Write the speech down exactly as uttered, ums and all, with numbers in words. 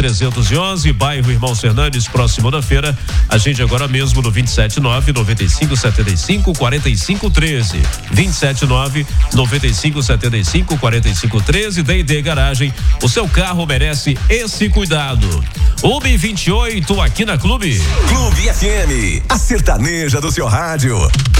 trezentos e onze, bairro Irmão Fernandes, próximo da feira. A gente agora mesmo no vinte e sete nove, noventa e cinco, setenta e cinco, quarenta e cinco, treze. vinte e sete nove, noventa e cinco, setenta e cinco, quarenta e cinco, treze. D e D Garagem. O seu carro merece esse cuidado. uma e vinte e oito aqui na Clube. Clube F M, a sertaneja do seu rádio.